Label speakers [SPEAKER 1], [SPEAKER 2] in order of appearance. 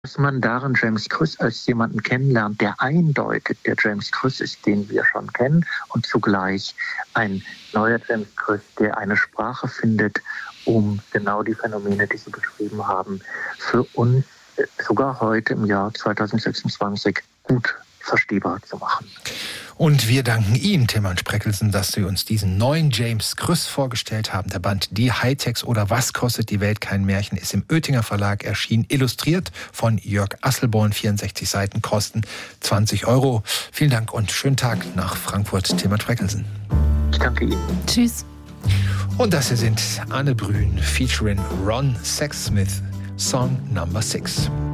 [SPEAKER 1] dass man darin James Krüss als jemanden kennenlernt, der eindeutig der James Krüss ist, den wir schon kennen, und zugleich ein neuer James Krüss, der eine Sprache findet, um genau die Phänomene, die Sie beschrieben haben, für uns sogar heute im Jahr 2026 gut verstehbar zu machen.
[SPEAKER 2] Und wir danken Ihnen, Tilman Spreckelsen, dass Sie uns diesen neuen James Krüss vorgestellt haben. Der Band Die Hightechs oder Was kostet die Welt kein Märchen ist im Oetinger Verlag erschienen, illustriert von Jörg Asselborn, 64 Seiten, kosten 20 €. Vielen Dank und schönen Tag nach Frankfurt, Tilman Spreckelsen.
[SPEAKER 1] Ich danke Ihnen.
[SPEAKER 3] Tschüss.
[SPEAKER 2] Und das hier sind Anne Brün featuring Ron Sexsmith, Song Number 6.